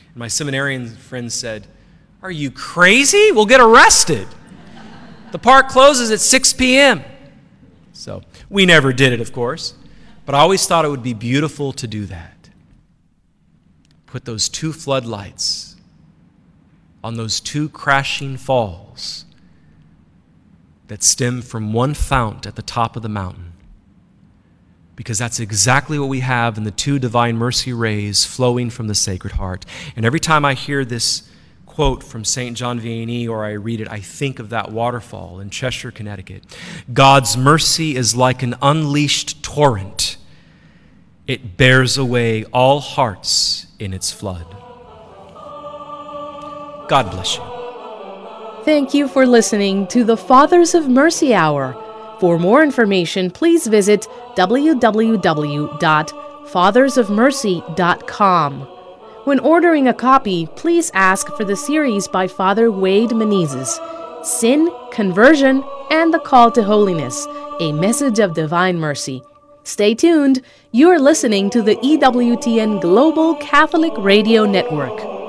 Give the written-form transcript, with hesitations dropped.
And my seminarian friend said, "Are you crazy? We'll get arrested. The park closes at 6 p.m. So we never did it, of course, but I always thought it would be beautiful to do that. Put those 2 floodlights on those 2 crashing falls that stem from one fount at the top of the mountain, because that's exactly what we have in the 2 divine mercy rays flowing from the Sacred Heart. And every time I hear this quote from St. John Vianney or I read it, I think of that waterfall in Cheshire, Connecticut. God's mercy is like an unleashed torrent. It bears away all hearts in its flood." God bless you. Thank you for listening to the Fathers of Mercy Hour. For more information, please visit www.fathersofmercy.com. When ordering a copy, please ask for the series by Father Wade Menezes, Sin, Conversion, and the Call to Holiness, a message of divine mercy. Stay tuned. You are listening to the EWTN Global Catholic Radio Network.